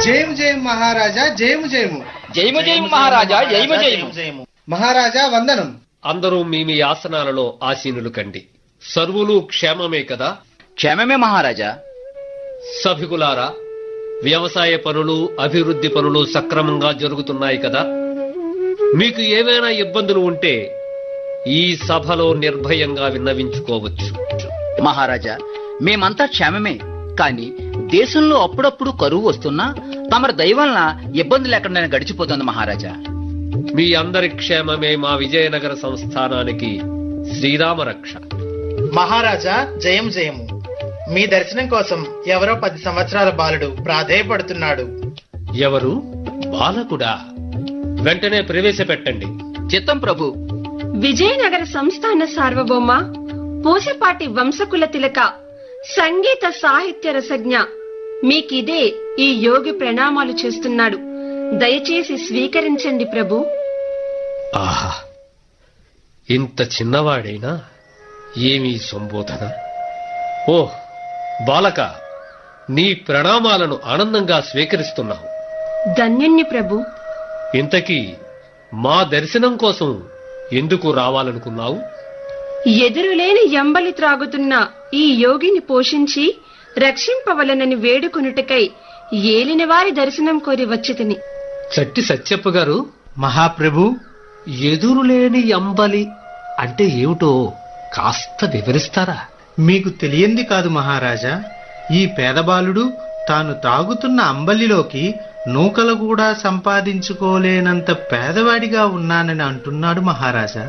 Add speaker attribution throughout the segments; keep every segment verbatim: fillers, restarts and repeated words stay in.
Speaker 1: జయము జయము మహారాజా, జయము జయము.
Speaker 2: జయము జయము మహారాజా, జయము జయము.
Speaker 1: మహారాజా వందనం.
Speaker 3: అందరూ మీ మీ ఆసనాలలో ఆసీనులు కండి. సర్వులు క్షేమమే కదా?
Speaker 2: క్షేమమే మహారాజా.
Speaker 3: సభికులారా, వ్యవసాయ పనులు, అభివృద్ధి పనులు సక్రమంగా జరుగుతున్నాయి కదా? మీకు ఏమైనా ఇబ్బందులు ఉంటే ఈ సభలో నిర్భయంగా విన్నవించుకోవచ్చు.
Speaker 2: మహారాజా, మేమంతా క్షేమమే. కానీ దేశంలో అప్పుడప్పుడు కరువు వస్తున్నా తమరి దయ వలన ఇబ్బంది లేకుండా గడిచిపోతుంది మహారాజా.
Speaker 3: మీ అందరి క్షేమమే మా విజయనగర సంస్థానానికి శ్రీరామ రక్ష.
Speaker 4: మహారాజా జయం జయము. మీ దర్శనం కోసం ఎవరో పది సంవత్సరాల బాలుడు ప్రాధేయపడుతున్నాడు.
Speaker 3: ఎవరు? బాలకుడా? వెంటనే ప్రవేశపెట్టండి.
Speaker 2: చిత్తం ప్రభు.
Speaker 5: విజయనగర సంస్థాన సార్వభౌమ, పూసపాటి వంశకుల తిలక, సంగీత సాహిత్య రసజ్ఞ, మీకిదే ఈ యోగి ప్రణామాలు చేస్తున్నాడు. దయచేసి స్వీకరించండి ప్రభు.
Speaker 3: ఆహా, ఇంత చిన్నవాడైనా ఏమీ సంబోధన! ఓ బాలక, నీ ప్రణామాలను ఆనందంగా స్వీకరిస్తున్నావు.
Speaker 5: ధన్యుణ్ణి ప్రభు.
Speaker 3: ఇంతకీ మా దర్శనం కోసం ఎందుకు రావాలనుకున్నావు?
Speaker 5: ఎదురులేని ఎంబలి త్రాగుతున్న ఈ యోగిని పోషించి రక్షింపవలనని వేడుకొనుటకై ఏలినవారి దర్శనం కోరి వచ్చితిని.
Speaker 3: చట్టి సత్యప్ప గారు,
Speaker 1: మహాప్రభు,
Speaker 3: ఎదురులేని అంబలి అంటే ఏమిటో కాస్త వివరిస్తారా?
Speaker 1: మీకు తెలియంది కాదు మహారాజా. ఈ పేదబాలుడు తాను తాగుతున్న అంబలిలోకి నూకలు కూడా సంపాదించుకోలేనంత పేదవాడిగా ఉన్నానని అంటున్నాడు మహారాజా.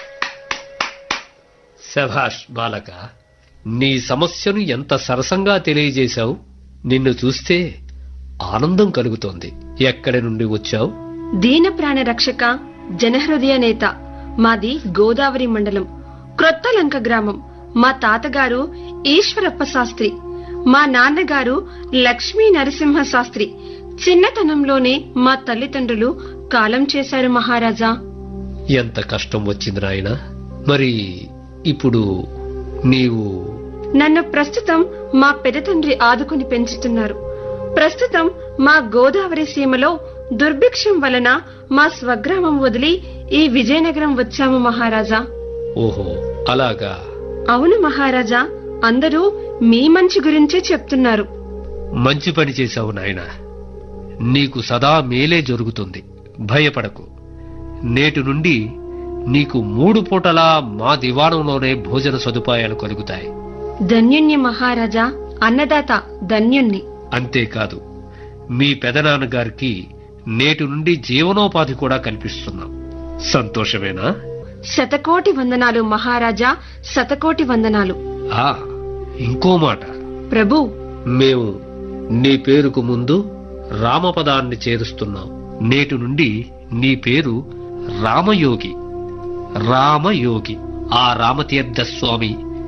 Speaker 3: శభాష్ బాలక, నీ సమస్యను ఎంత సరసంగా తెలియజేశావు. నిన్ను చూస్తే ఆనందం కలుగుతోంది. ఎక్కడి నుండి వచ్చావు?
Speaker 5: దీన ప్రాణ రక్షక, జనహృదయ నేత. మాది గోదావరి మండలం, క్రొత్తలంక గ్రామం. మా తాతగారు ఈశ్వరప్ప శాస్త్రి, మా నాన్నగారు లక్ష్మీ నరసింహ శాస్త్రి. చిన్నతనంలోనే మా తల్లిదండ్రులు కాలం చేశారు మహారాజా.
Speaker 3: ఎంత కష్టం వచ్చింది నాయనా. మరి ఇప్పుడు నీవు?
Speaker 5: నన్ను ప్రస్తుతం మా పెదతండ్రి ఆదుకుని పెంచుతున్నారు. ప్రస్తుతం మా గోదావరి సీమలో దుర్భిక్షం వలన మా స్వగ్రామం వదిలి ఈ విజయనగరం వచ్చాము మహారాజా.
Speaker 3: ఓహో, అలాగా?
Speaker 5: అవును మహారాజా. అందరూ మీ మంచి గురించే చెప్తున్నారు.
Speaker 3: మంచి పని చేశావు నాయనా. నీకు సదా మేలే జరుగుతుంది. భయపడకు. నేటి నుండి నీకు మూడు పూటలా మా దివాణంలోనే భోజన సదుపాయాలు కలుగుతాయి.
Speaker 5: ధన్యుణ్ణి మహారాజా. అన్నదాత ధన్యుణ్ణి.
Speaker 3: అంతేకాదు, మీ పెదనాన్నగారికి నేటి నుండి జీవనోపాధి కూడా కల్పిస్తున్నాం. సంతోషమేనా?
Speaker 5: శతకోటి వందనాలు మహారాజా, శతకోటి వందనాలు.
Speaker 3: ఆ ఇంకో మాట
Speaker 5: ప్రభు.
Speaker 3: మేము నీ పేరుకు ముందు రామపదాన్ని చేరుస్తున్నాం. నేటి నుండి నీ పేరు రామయోగి. రామయోగి. ఆ రామతీర్థ స్వామి